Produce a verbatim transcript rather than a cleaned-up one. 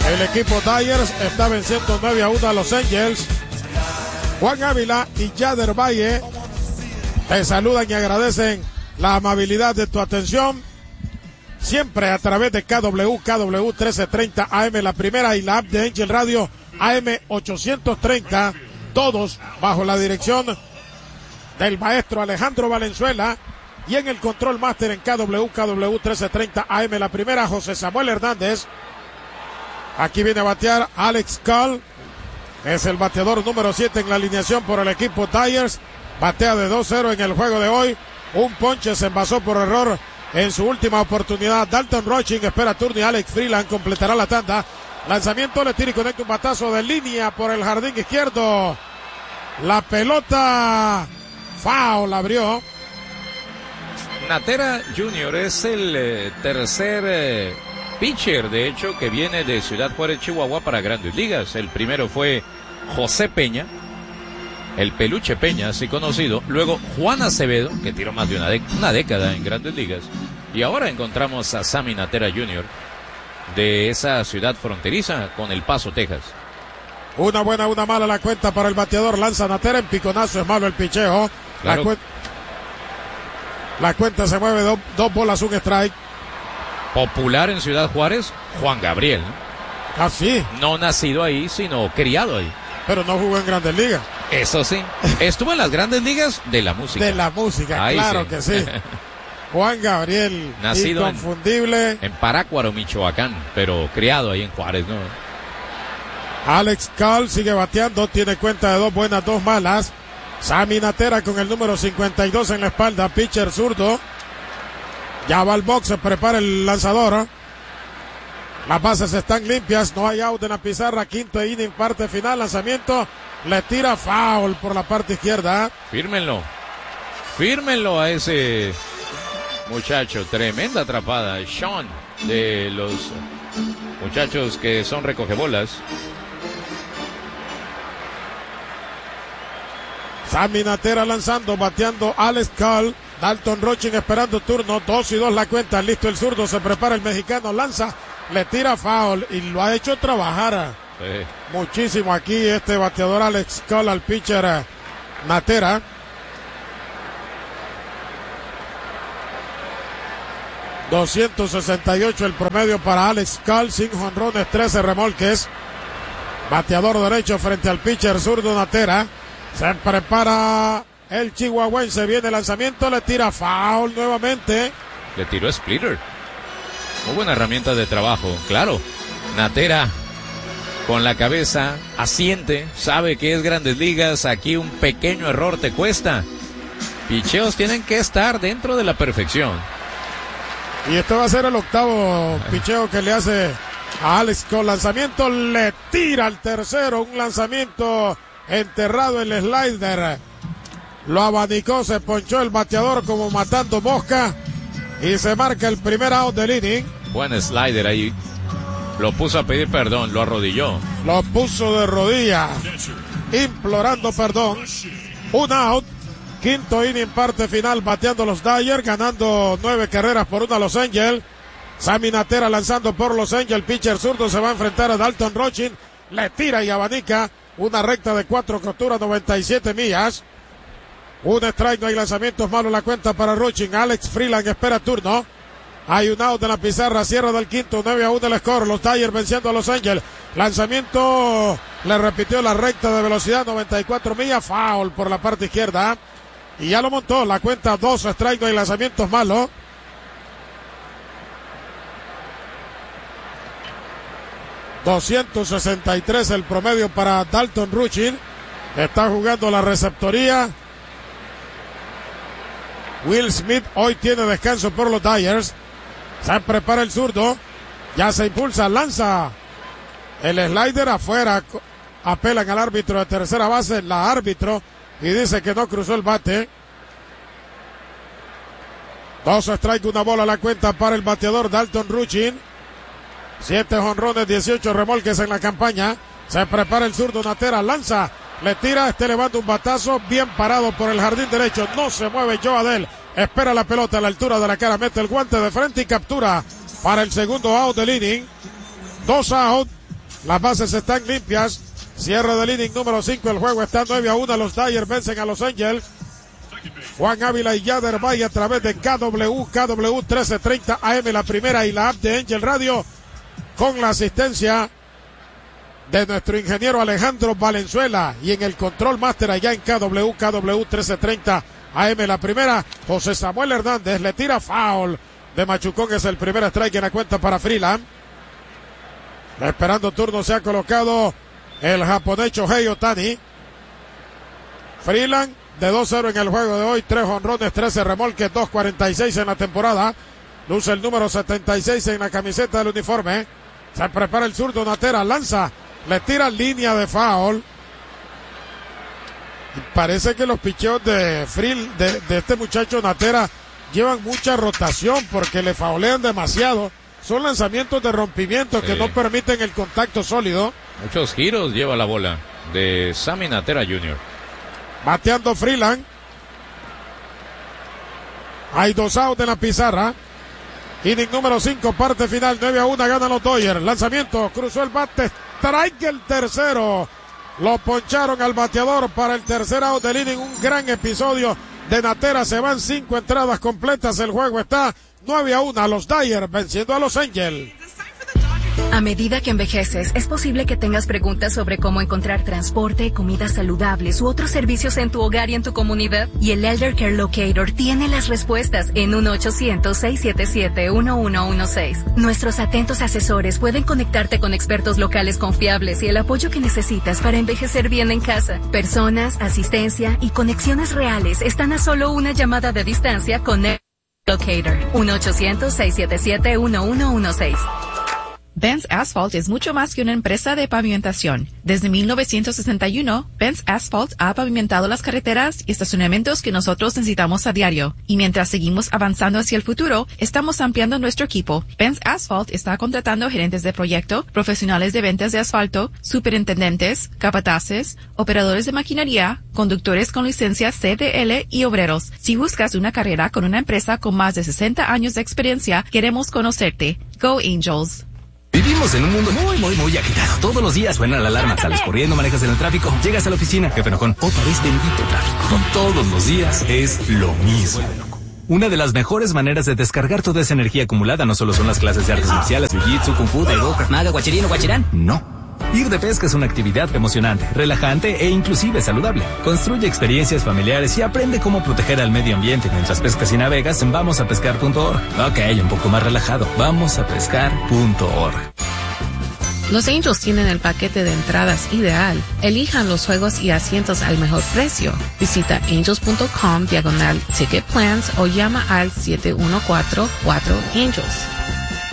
El equipo Dyers está venciendo nueve a uno a Los Angels. Juan Ávila y Yader Valle te saludan y agradecen la amabilidad de tu atención. Siempre a través de K W, K W trece treinta A M, la primera, y la app de Angel Radio A M ochocientos treinta. Todos bajo la dirección del maestro Alejandro Valenzuela. Y en el control máster en K W, K W trece treinta A M, la primera, José Samuel Hernández. Aquí viene a batear Alex Call. Es el bateador número siete en la alineación por el equipo Dyers. Batea de dos cero en el juego de hoy. Un ponche se envasó por error en su última oportunidad. Dalton Roaching espera turno y Alex Freeland completará la tanda. Lanzamiento, le tira y conecta un batazo de línea por el jardín izquierdo. La pelota foul abrió. Natera junior es el eh, tercer eh, pitcher, de hecho, que viene de Ciudad Juárez, Chihuahua, para Grandes Ligas. El primero fue José Peña, el Peluche Peña, así conocido. Luego Juan Acevedo, que tiró más de una, de- una década en Grandes Ligas. Y ahora encontramos a Sammy Natera junior de esa ciudad fronteriza con El Paso, Texas. Una buena, una mala la cuenta para el bateador. Lanza Natera, en piconazo es malo el picheo. Claro. La, cuen- la cuenta se mueve, do- dos bolas, un strike. Popular en Ciudad Juárez, Juan Gabriel. Ah, sí, No nacido ahí, sino criado ahí. pero no jugó en Grandes Ligas. Eso sí. Estuvo en las Grandes Ligas de la música. De la música, Ahí claro sí. que sí. Juan Gabriel, Nacido en- inconfundible. En Parácuaro, Michoacán, pero criado ahí en Juárez, ¿no? Alex Call sigue bateando, tiene cuenta de dos buenas, dos malas. Sammy Natera con el número cincuenta y dos en la espalda, pitcher zurdo. Ya va al box, se prepara el lanzador. Las bases están limpias, no hay out en la pizarra, quinto inning, parte final, lanzamiento. Le tira foul por la parte izquierda. Fírmenlo. Fírmenlo a ese muchacho. Tremenda atrapada. Sean, de los muchachos que son recogebolas. Sammy Natera lanzando, bateando Alex Call. Dalton Roaching esperando turno, dos y dos la cuenta, listo el zurdo, se prepara el mexicano, lanza, le tira foul y lo ha hecho trabajar Eh, muchísimo aquí este bateador Alex Call al pitcher eh, Natera. doscientos sesenta y ocho el promedio para Alex Call, cinco jonrones, trece remolques. Bateador derecho frente al pitcher zurdo Natera. Se prepara el chihuahuense, viene el lanzamiento, le tira foul nuevamente. le tiró splitter. Muy buena herramienta de trabajo. Claro, Natera con la cabeza asiente, sabe que es Grandes Ligas. Aquí un pequeño error te cuesta. Picheos tienen que estar dentro de la perfección. Y este va a ser el octavo picheo que le hace a Alex con lanzamiento, le tira al tercero, un lanzamiento enterrado en el slider. Lo abanicó, se ponchó el bateador como matando mosca y se marca el primer out del inning. Buen slider ahí. Lo puso a pedir perdón, lo arrodilló. Lo puso de rodillas, implorando perdón. Un out. Quinto inning, parte final, bateando los Dyers, ganando nueve carreras por una Los Angels. Sammy Natera lanzando por Los Angels, pitcher zurdo se va a enfrentar a Dalton Roaching, le tira y abanica una recta de cuatro costuras, noventa y siete millas. Un strike, no hay lanzamientos, malo la cuenta para Roaching. Alex Freeland espera turno. Hay un out en la pizarra, cierre del quinto, nueve a uno el score. Los Dyers venciendo a Los Angels. Lanzamiento, le repitió la recta de velocidad, noventa y cuatro millas, foul por la parte izquierda. Y ya lo montó, la cuenta dos strike, no hay lanzamientos malos. doscientos sesenta y tres el promedio para Dalton Roaching. Está jugando la receptoría. Will Smith hoy tiene descanso por los Dyers. Se prepara el zurdo. Ya se impulsa, lanza. El slider afuera. Apelan al árbitro de tercera base, la árbitro, y dice que no cruzó el bate. Dos strike, una bola a la cuenta para el bateador Dalton Roaching. Siete jonrones, dieciocho remolques en la campaña. Se prepara el zurdo Natera, lanza, le tira, este levanta un batazo, bien parado por el jardín derecho, no se mueve Joe Adell, espera la pelota a la altura de la cara, mete el guante de frente y captura para el segundo out del inning. Dos out, Las bases están limpias. Cierre del inning número cinco. El juego está nueve a uno. Los Dodgers vencen a los Angels. Juan Ávila y Yader Valle a través de K W, K W trece treinta A M, la primera, y la app de Angel Radio, con la asistencia de nuestro ingeniero Alejandro Valenzuela, y en el control máster allá en K W, K W trece treinta A M, la primera, José Samuel Hernández le tira foul de Machucón. Es el primer strike en la cuenta para Freeland. Esperando turno se ha colocado el japonés Shohei Ohtani. Freeland de dos cero en el juego de hoy, tres jonrones, trece remolques, dos cuarenta y seis en la temporada. Luce el número setenta y seis en la camiseta del uniforme. Se prepara el zurdo Natera, lanza, le tira línea de foul. Parece que los picheos de Frill, de, de este muchacho Natera, llevan mucha rotación porque le faulean demasiado. Son lanzamientos de rompimiento sí. que no permiten el contacto sólido. Muchos giros lleva la bola de Sammy Natera junior Bateando Freeland. Hay dos outs en la pizarra. Inning número cinco, parte final, nueve a uno, ganan los Dodgers. Lanzamiento, cruzó el bate, strike el tercero. Lo poncharon al bateador para el tercer out del inning. Un gran episodio de Natera. Se van cinco entradas completas. El juego está nueve a uno. Los Dodgers venciendo a los Angels. A medida que envejeces, es posible que tengas preguntas sobre cómo encontrar transporte, comidas saludables u otros servicios en tu hogar y en tu comunidad. Y el Elder Care Locator tiene las respuestas en uno ochocientos, seiscientos setenta y siete, uno uno uno seis. Nuestros atentos asesores pueden conectarte con expertos locales confiables y el apoyo que necesitas para envejecer bien en casa. Personas, asistencia y conexiones reales están a solo una llamada de distancia con el Locator. uno ochocientos, seiscientos setenta y siete, uno uno uno seis. Benz Asphalt es mucho más que una empresa de pavimentación. Desde mil novecientos sesenta y uno, Benz Asphalt ha pavimentado las carreteras y estacionamientos que nosotros necesitamos a diario. Y mientras seguimos avanzando hacia el futuro, estamos ampliando nuestro equipo. Benz Asphalt está contratando gerentes de proyecto, profesionales de ventas de asfalto, superintendentes, capataces, operadores de maquinaria, conductores con licencia C D L y obreros. Si buscas una carrera con una empresa con más de sesenta años de experiencia, queremos conocerte. Go Angels. Vivimos en un mundo muy, muy, muy agitado. Todos los días suena la alarma, sales corriendo, manejas en el tráfico, llegas a la oficina, jefe enojón, otra vez bendito tráfico. Todos los días es lo mismo. Una de las mejores maneras de descargar toda esa energía acumulada no solo son las clases de artes marciales, jiu-jitsu, kung fu, taekwondo, krav maga, guachirino, guachirán. No. Ir de pesca es una actividad emocionante, relajante e inclusive saludable. Construye experiencias familiares y aprende cómo proteger al medio ambiente mientras pescas y navegas en vamos a pescar punto org. Ok, un poco más relajado. vamos a pescar punto org. Los Angels tienen el paquete de entradas ideal. Elijan los juegos y asientos al mejor precio. Visita angels punto com diagonal ticket plans o llama al siete uno cuatro, cuatro Angels.